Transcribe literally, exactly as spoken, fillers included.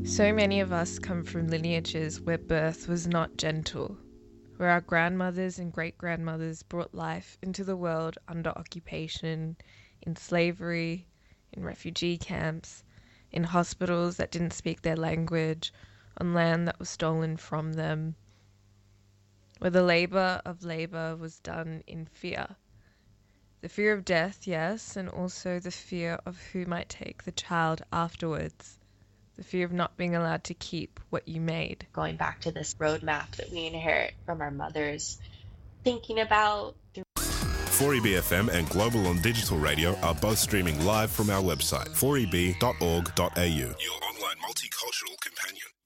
So many of us come from lineages where birth was not gentle, where our grandmothers and great-grandmothers brought life into the world under occupation, in slavery, in refugee camps, in hospitals that didn't speak their language, on land that was stolen from them, where the labour of labour was done in fear. The fear of death, yes, and also the fear of who might take the child afterwards. The fear of not being allowed to keep what you made. Going back to this roadmap that we inherit from our mothers, thinking about... four E B F M and Global on Digital Radio are both streaming live from our website, four e b dot org dot a u. Your online multicultural companion.